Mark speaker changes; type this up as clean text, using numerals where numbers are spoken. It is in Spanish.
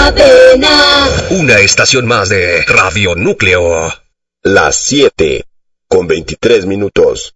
Speaker 1: Avena.
Speaker 2: Una estación más de Radio Núcleo.
Speaker 3: Las 7:23 minutos.